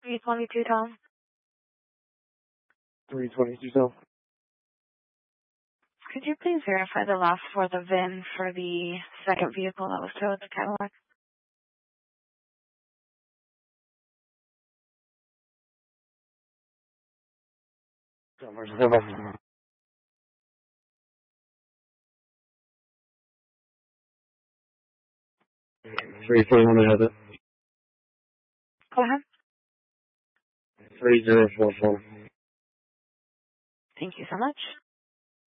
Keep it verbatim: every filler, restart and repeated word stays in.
three twenty-two, Tom. three twenty-two, Tom. Could you please verify the last four of the V I N for the second vehicle that was towed, the Cadillac? Three forty-one has it. Go ahead. Three zero four four. Thank you so much.